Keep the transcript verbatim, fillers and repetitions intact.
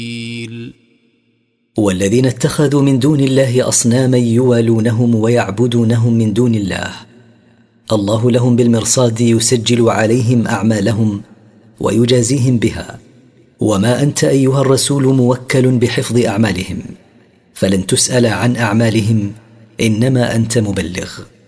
والذين اتخذوا من دون الله أصناما يوالونهم ويعبدونهم من دون الله الله لهم بالمرصاد يسجل عليهم أعمالهم ويجازيهم بها، وما أنت أيها الرسول موكل بحفظ أعمالهم، فلن تسأل عن أعمالهم، إنما أنت مبلغ.